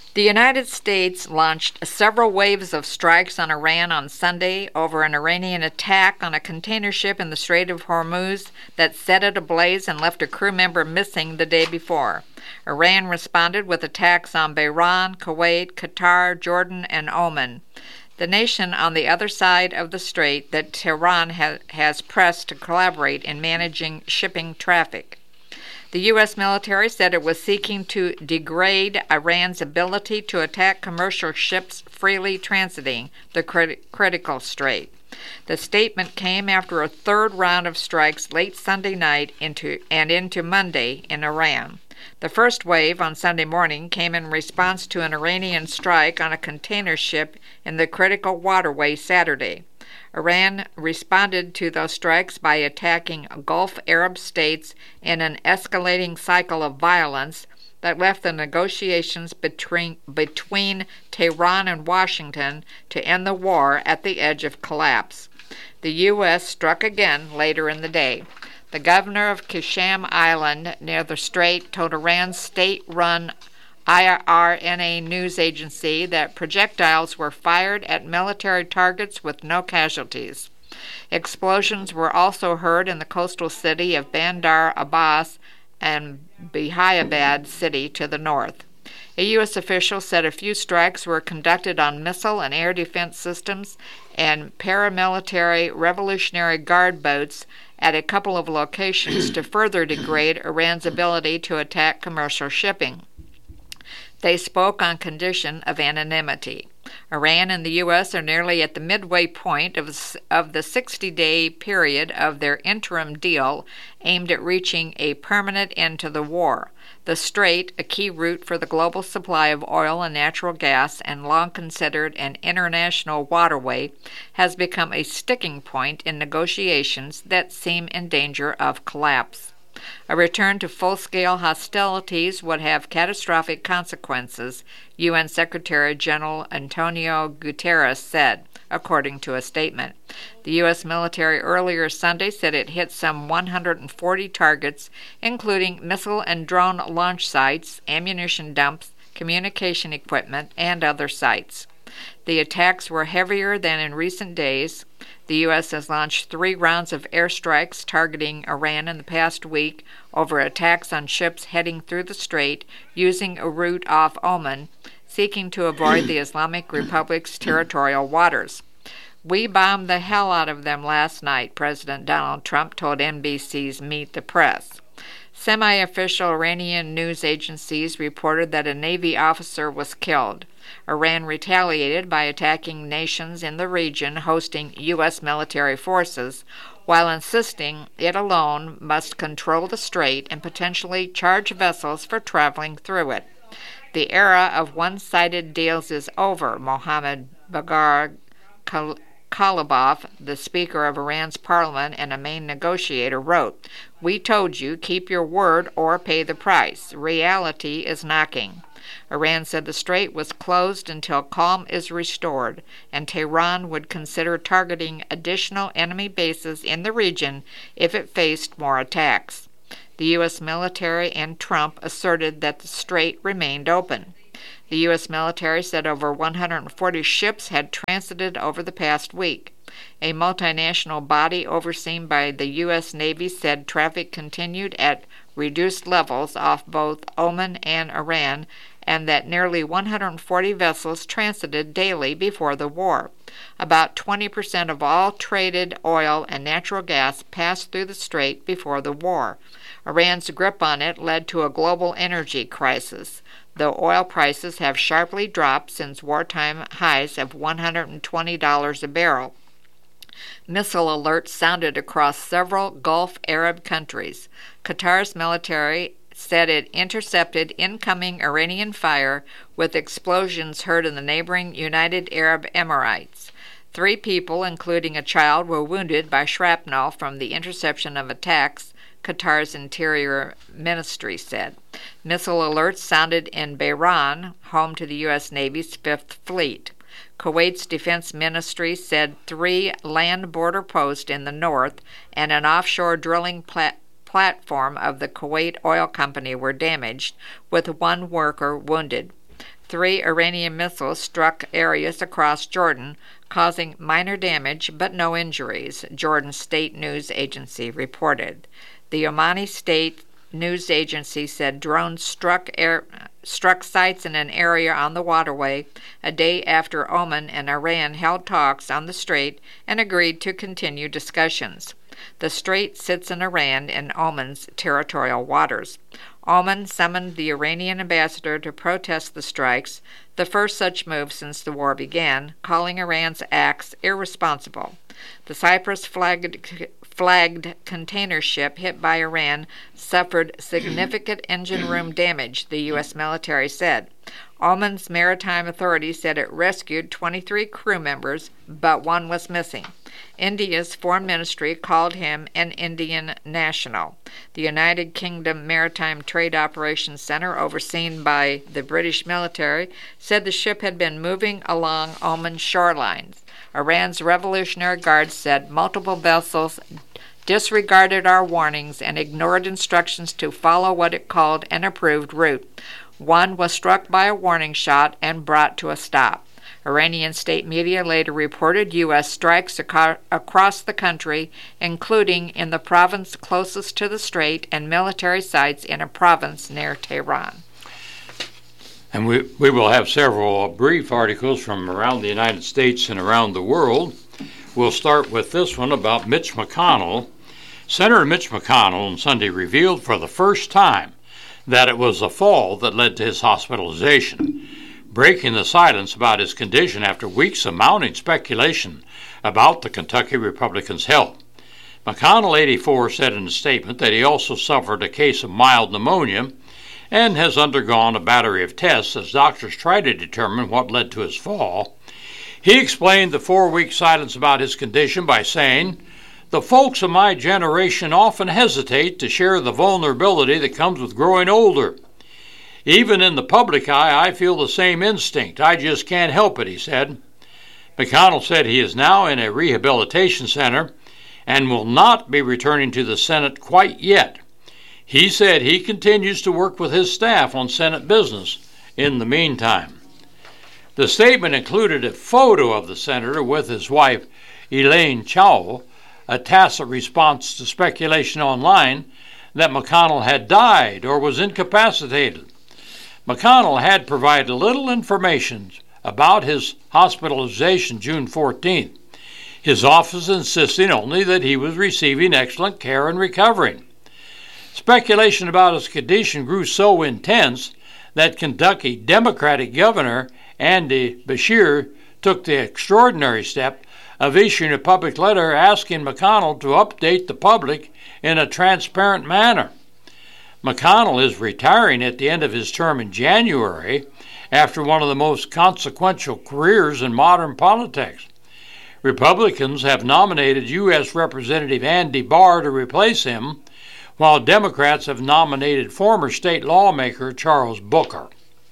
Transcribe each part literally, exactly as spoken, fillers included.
The United States launched several waves of strikes on Iran on Sunday over an Iranian attack on a container ship in the Strait of Hormuz that set it ablaze and left a crew member missing the day before. Iran responded with attacks on Bahrain, Kuwait, Qatar, Jordan, and Oman, the nation on the other side of the strait that Tehran ha- has pressed to collaborate in managing shipping traffic. The U S military said it was seeking to degrade Iran's ability to attack commercial ships freely transiting the crit- critical strait. The statement came after a third round of strikes late Sunday night into and into Monday in Iran. The first wave on Sunday morning came in response to an Iranian strike on a container ship in the critical waterway Saturday. Iran responded to those strikes by attacking Gulf Arab states in an escalating cycle of violence that left the negotiations between, between Tehran and Washington to end the war at the edge of collapse. The U S struck again later in the day. The governor of Qashm Island near the strait told Iran's state-run I R N A news agency that projectiles were fired at military targets with no casualties. Explosions were also heard in the coastal city of Bandar Abbas and Bahiabad city to the north. A U S official said a few strikes were conducted on missile and air defense systems and paramilitary Revolutionary Guard boats at a couple of locations to further degrade Iran's ability to attack commercial shipping. They spoke on condition of anonymity. Iran and the U S are nearly at the midway point of, of the sixty-day period of their interim deal aimed at reaching a permanent end to the war. The strait, a key route for the global supply of oil and natural gas and long considered an international waterway, has become a sticking point in negotiations that seem in danger of collapse. A return to full-scale hostilities would have catastrophic consequences, U N Secretary General Antonio Guterres said, according to a statement. The U S military earlier Sunday said it hit some one hundred forty targets, including missile and drone launch sites, ammunition dumps, communication equipment, and other sites. The attacks were heavier than in recent days. The U S has launched three rounds of airstrikes targeting Iran in the past week over attacks on ships heading through the strait using a route off Oman, seeking to avoid the Islamic Republic's territorial waters. We bombed the hell out of them last night, President Donald Trump told N B C's Meet the Press. Semi-official Iranian news agencies reported that a Navy officer was killed. Iran retaliated by attacking nations in the region hosting U S military forces, while insisting it alone must control the strait and potentially charge vessels for traveling through it. The era of one-sided deals is over, Mohammad Bagher Ghalibaf, the Speaker of Iran's parliament and a main negotiator, wrote, "We told you, keep your word or pay the price. Reality is knocking." Iran said the strait was closed until calm is restored, and Tehran would consider targeting additional enemy bases in the region if it faced more attacks. The U S military and Trump asserted that the strait remained open. The U S military said over one hundred forty ships had transited over the past week. A multinational body overseen by the U S Navy said traffic continued at reduced levels off both Oman and Iran, and that nearly one hundred forty vessels transited daily before the war. About twenty percent of all traded oil and natural gas passed through the strait before the war. Iran's grip on it led to a global energy crisis, though oil prices have sharply dropped since wartime highs of one hundred twenty dollars a barrel. Missile alerts sounded across several Gulf Arab countries. Qatar's military said it intercepted incoming Iranian fire with explosions heard in the neighboring United Arab Emirates. Three people, including a child, were wounded by shrapnel from the interception of attacks, Qatar's Interior Ministry said. Missile alerts sounded in Bahrain, home to the U S Navy's Fifth Fleet. Kuwait's Defense Ministry said three land border posts in the north and an offshore drilling plat- platform of the Kuwait Oil Company were damaged, with one worker wounded. Three Iranian missiles struck areas across Jordan, causing minor damage but no injuries, Jordan's state news agency reported. The Omani state news agency said drones struck air, struck sites in an area on the waterway a day after Oman and Iran held talks on the strait and agreed to continue discussions. The strait sits in Iran and Oman's territorial waters. Oman summoned the Iranian ambassador to protest the strikes, the first such move since the war began, calling Iran's acts irresponsible. The Cyprus-flagged flagged container ship hit by Iran suffered significant engine room damage, the U S military said. Oman's maritime authority said it rescued twenty-three crew members, but one was missing. India's foreign ministry called him an Indian national. The United Kingdom Maritime Trade Operations Center, overseen by the British military, said the ship had been moving along Oman's shorelines. Iran's Revolutionary Guard said multiple vessels disregarded our warnings and ignored instructions to follow what it called an approved route. One was struck by a warning shot and brought to a stop. Iranian state media later reported U S strikes aco- across the country, including in the province closest to the strait and military sites in a province near Tehran. And we, we will have several brief articles from around the United States and around the world. We'll start with this one about Mitch McConnell. Senator Mitch McConnell on Sunday revealed for the first time that it was a fall that led to his hospitalization, breaking the silence about his condition after weeks of mounting speculation about the Kentucky Republican's health. McConnell, eighty-four, said in a statement that he also suffered a case of mild pneumonia and has undergone a battery of tests as doctors try to determine what led to his fall. He explained the four-week silence about his condition by saying, "The folks of my generation often hesitate to share the vulnerability that comes with growing older. Even in the public eye, I feel the same instinct. I just can't help it," he said. McConnell said he is now in a rehabilitation center and will not be returning to the Senate quite yet. He said he continues to work with his staff on Senate business in the meantime. The statement included a photo of the senator with his wife, Elaine Chao, a tacit response to speculation online that McConnell had died or was incapacitated. McConnell had provided little information about his hospitalization June fourteenth, his office insisting only that he was receiving excellent care and recovering. Speculation about his condition grew so intense that Kentucky Democratic Governor Andy Beshear took the extraordinary step of issuing a public letter asking McConnell to update the public in a transparent manner. McConnell is retiring at the end of his term in January after one of the most consequential careers in modern politics. Republicans have nominated U S Representative Andy Barr to replace him, while Democrats have nominated former state lawmaker Charles Booker.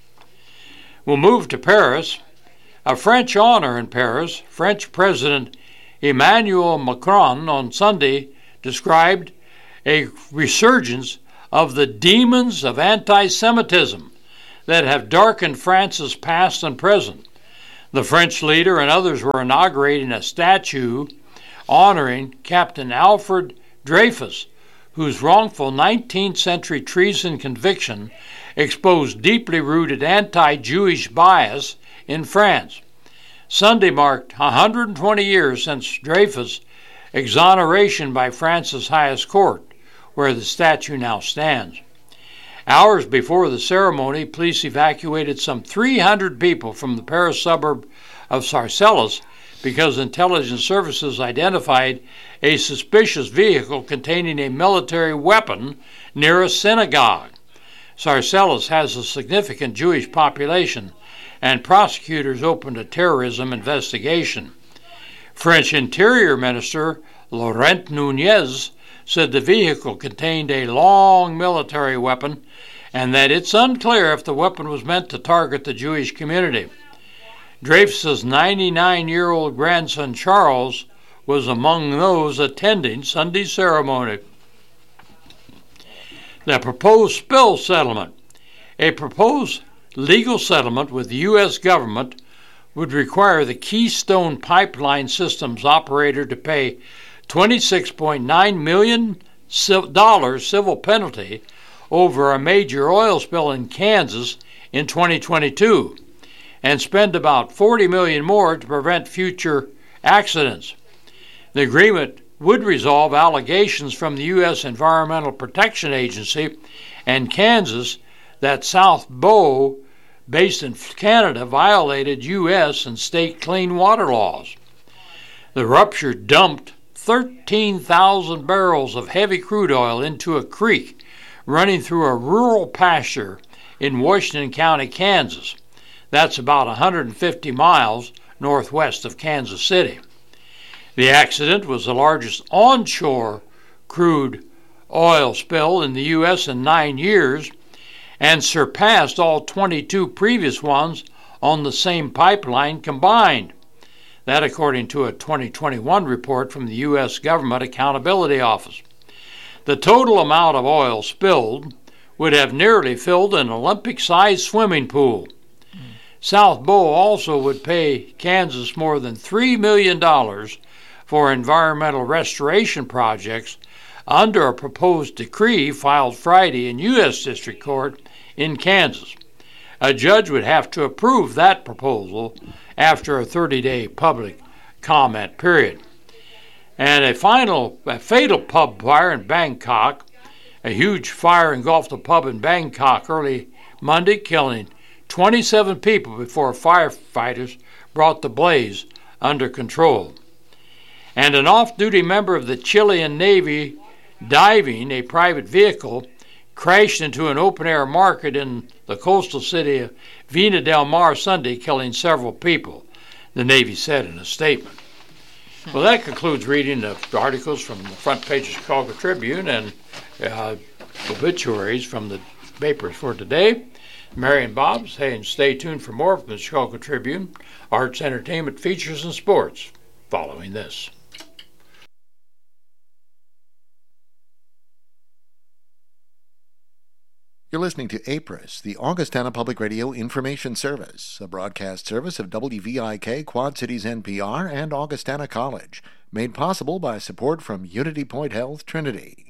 We'll move to Paris. A French honor in Paris, French President Emmanuel Macron on Sunday described a resurgence of the demons of anti-Semitism that have darkened France's past and present. The French leader and others were inaugurating a statue honoring Captain Alfred Dreyfus, whose wrongful nineteenth century treason conviction exposed deeply rooted anti-Jewish bias in France. Sunday marked one hundred twenty years since Dreyfus' exoneration by France's highest court, where the statue now stands. Hours before the ceremony, police evacuated some three hundred people from the Paris suburb of Sarcelles because intelligence services identified a suspicious vehicle containing a military weapon near a synagogue. Sarcelles has a significant Jewish population, and prosecutors opened a terrorism investigation. French Interior Minister Laurent Nunez said the vehicle contained a long military weapon and that it's unclear if the weapon was meant to target the Jewish community. Dreyfus's ninety-nine-year-old grandson Charles was among those attending Sunday's ceremony. The proposed spill settlement. A proposed legal settlement with the U S government would require the Keystone Pipeline Systems operator to pay twenty-six point nine million dollars civil penalty over a major oil spill in Kansas in twenty twenty-two and spend about forty million dollars more to prevent future accidents. The agreement would resolve allegations from the U S Environmental Protection Agency and Kansas that South Bow, based in Canada, violated U S and state clean water laws. The rupture dumped thirteen thousand barrels of heavy crude oil into a creek running through a rural pasture in Washington County, Kansas. That's about one hundred fifty miles northwest of Kansas City. The accident was the largest onshore crude oil spill in the U S in nine years and surpassed all twenty-two previous ones on the same pipeline combined. That according to a twenty twenty-one report from the U S Government Accountability Office. The total amount of oil spilled would have nearly filled an Olympic-sized swimming pool. Mm. South Bow also would pay Kansas more than three million dollars for environmental restoration projects under a proposed decree filed Friday in U S District Court in Kansas. A judge would have to approve that proposal after a thirty-day public comment period. And a final, a fatal pub fire in Bangkok. A huge fire engulfed a pub in Bangkok early Monday, killing twenty-seven people before firefighters brought the blaze under control. And an off-duty member of the Chilean Navy diving a private vehicle crashed into an open-air market in the coastal city of Vina del Mar Sunday, killing several people, the Navy said in a statement. Well, that concludes reading the articles from the front page of Chicago Tribune and uh, obituaries from the papers for today. Mary and Bob saying stay tuned for more from the Chicago Tribune, arts, entertainment, features, and sports following this. You're listening to A P R I S, the Augustana Public Radio Information Service, a broadcast service of W V I K, Quad Cities N P R, and Augustana College, made possible by support from Unity Point Health Trinity.